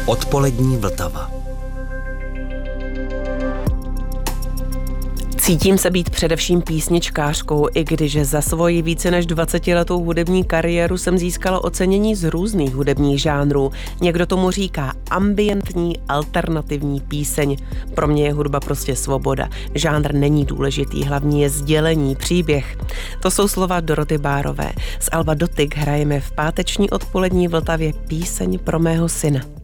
Odpolední Vltava. Cítím se být především písničkářkou, i když za svoji více než 20letou hudební kariéru jsem získala ocenění z různých hudebních žánrů. Někdo tomu říká ambientní, alternativní píseň. Pro mě je hudba prostě svoboda. Žánr není důležitý, hlavní je sdělení, příběh. To jsou slova Doroty Bárové. Z alba Dotyk hrajeme v páteční odpolední Vltavě píseň pro mého syna.